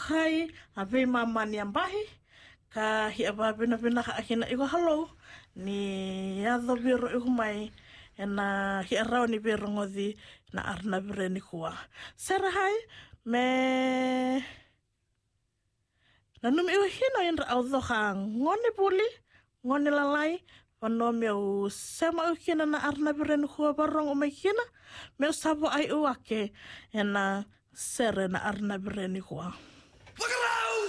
kai a vei mamani ambahi ka hi aba bina ka akina iko halo ni ado biro iku mai ena hi arau ni biro ngodi na arna bire ni kuwa serahai me na numi iku hino in au doha ngoni puli ngoni lalai Wano meu sema ukina na arna bire ni kuwa barong umekina meu sabo ai uake ena sere na arna bire ni kuwa